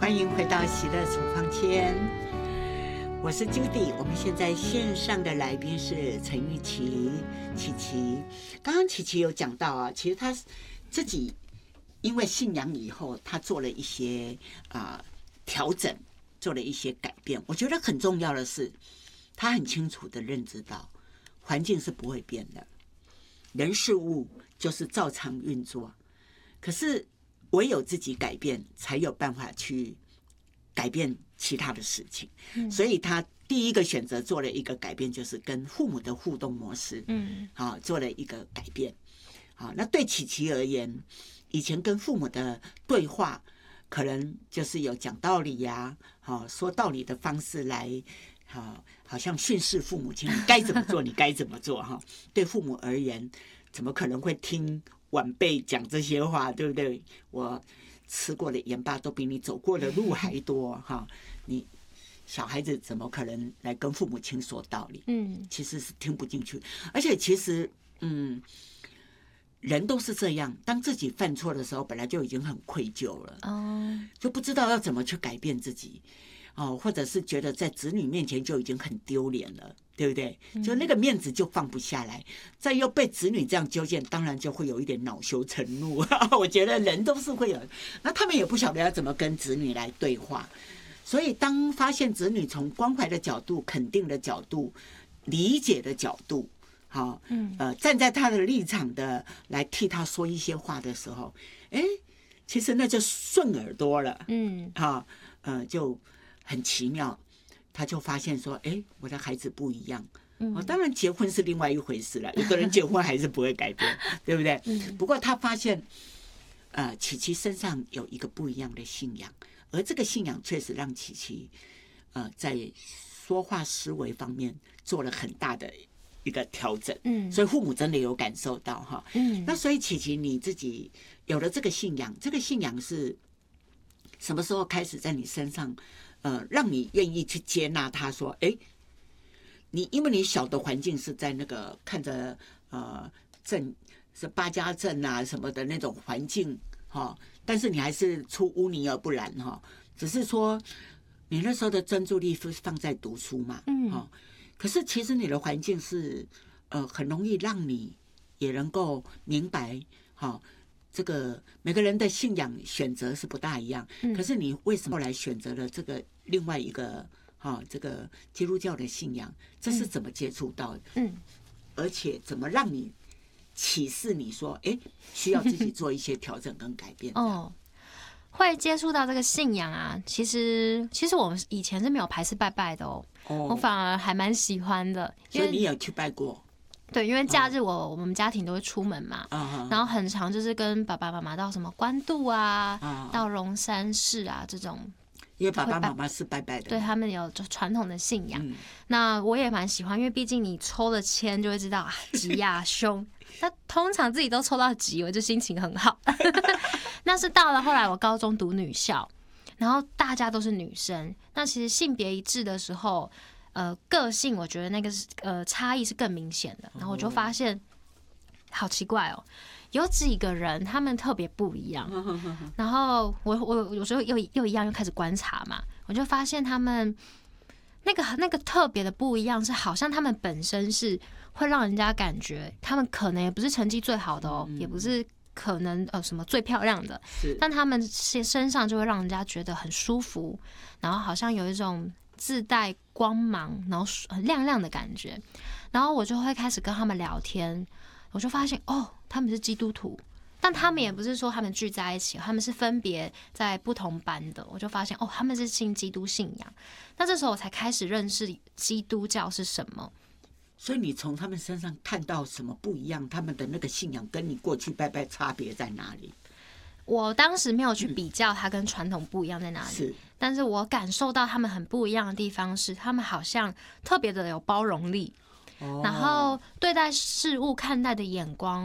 欢迎回到喜乐处方签，我是 Judy。我们现在线上的来宾是陈玉琪，琪琪。刚刚琪琪有讲到啊，其实他自己因为信仰以后，他做了一些调整，做了一些改变。我觉得很重要的是，他很清楚的认知到，环境是不会变的，人事物就是照常运作。可是唯有自己改变，才有办法去改变其他的事情。所以他第一个选择做了一个改变，就是跟父母的互动模式，做了一个改变。那对琪琪而言，以前跟父母的对话，可能就是有讲道理呀，说道理的方式来，好像训示父母亲你该怎么做，你该怎么做哈。对父母而言，怎么可能会听晚辈讲这些话，对不对？我吃过的盐巴都比你走过的路还多哈。你小孩子怎么可能来跟父母亲说道理？其实是听不进去。而且其实，人都是这样，当自己犯错的时候，本来就已经很愧疚了，就不知道要怎么去改变自己。或者是觉得在子女面前就已经很丢脸了，对不对？就那个面子就放不下来，再又被子女这样纠见，当然就会有一点恼羞成怒。我觉得人都是会有，那他们也不晓得要怎么跟子女来对话，所以当发现子女从关怀的角度、肯定的角度、理解的角度，站在他的立场的来替他说一些话的时候，其实那就顺耳朵了，就很奇妙，他就发现说，我的孩子不一样。当然结婚是另外一回事了，有的人结婚还是不会改变，对不对？不过他发现，琪琪身上有一个不一样的信仰，而这个信仰确实让琪琪，在说话思维方面做了很大的一个调整。所以父母真的有感受到哈。那所以琪琪你自己有了这个信仰，这个信仰是什么时候开始在你身上？让你愿意去接纳他说，因为你小的环境是在那个看着镇是八家镇啊什么的那种环境但是你还是出污泥而不染只是说你那时候的专注力是放在读书嘛，可是其实你的环境是很容易让你也能够明白这个每个人的信仰选择是不大一样，可是你为什么来选择了这个另外一个这个基督教的信仰？这是怎么接触到的？而且怎么让你启示你说，需要自己做一些调整跟改变？ 会接触到这个信仰啊，其实我以前是没有排斥拜拜的我反而还蛮喜欢的。 所以你有去拜过？ 对，因为假日我们家庭都会出门嘛，然后很常就是跟爸爸妈妈到什么关渡啊，到龙山寺啊这种， 因为爸爸妈妈是拜拜的， 对他们有传统的信仰。那我也蛮喜欢，因为毕竟你抽了签就会知道吉呀凶，那通常自己都抽到吉，我就心情很好。那是到了后来我高中读女校，然后大家都是女生，那其实性别一致的时候。个性我觉得那个差异是更明显的，然后我就发现好奇怪有几个人他们特别不一样，然后我有时候又一样，又开始观察嘛，我就发现他们那个特别的不一样，是好像他们本身是会让人家感觉他们可能也不是成绩最好的也不是可能什么最漂亮的，但他们身上就会让人家觉得很舒服，然后好像有一种自带光芒，然后很亮亮的感觉，然后我就会开始跟他们聊天，我就发现他们是基督徒，但他们也不是说他们聚在一起，他们是分别在不同班的，我就发现他们是信基督信仰，那这时候我才开始认识基督教是什么。 所以你从他们身上看到什么不一样？他们的那个信仰跟你过去拜拜差别在哪里？ 我当时没有去比较它跟传统不一样在哪里，但是我感受到他们很不一样的地方是，他们好像特别的有包容力，然后对待事物看待的眼光